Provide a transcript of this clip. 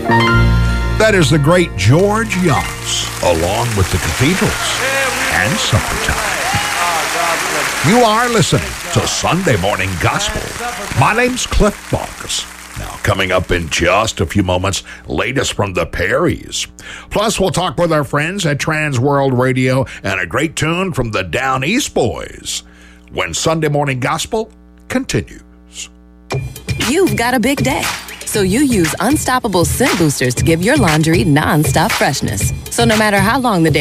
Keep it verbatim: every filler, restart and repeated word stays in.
That is the great George Youngs, along with the Cathedrals and Summertime. You are listening to Sunday Morning Gospel. My name's Cliff Vargas. Now, coming up in just a few moments, latest from the Perrys. Plus, we'll talk with our friends at Trans World Radio and a great tune from the Down East Boys when Sunday Morning Gospel continues. You've got a big day, so you use Unstoppable Scent Boosters to give your laundry non-stop freshness. So no matter how long the day